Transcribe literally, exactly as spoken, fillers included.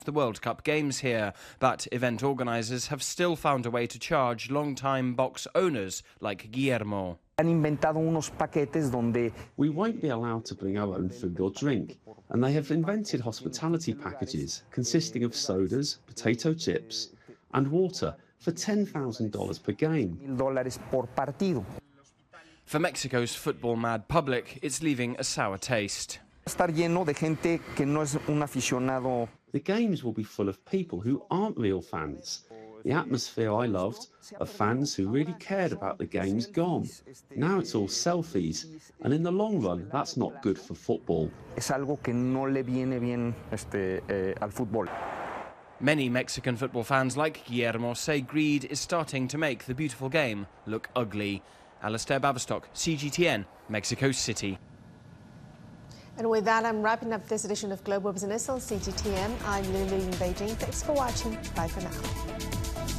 the World Cup games here, but event organisers have still found a way to charge long-time box owners like Guillermo. Han inventado unos paquetes donde we won't be allowed to bring our own food or drink, and they have invented hospitality packages consisting of sodas, potato chips and water for ten thousand dollars per game. mil dólares por partido. For Mexico's football-mad public, it's leaving a sour taste. Estar lleno de gente que no es un aficionado. The games will be full of people who aren't real fans. The atmosphere I loved of fans who really cared about the game's gone. Now it's all selfies, and in the long run, that's not good for football. Es algo que no le viene bien este, eh, al fútbol. Many Mexican football fans like Guillermo say greed is starting to make the beautiful game look ugly. Alistair Baverstock, C G T N, Mexico City. And with that, I'm wrapping up this edition of Global Business on C G T N. I'm Lulu in Beijing. Thanks for watching. Bye for now.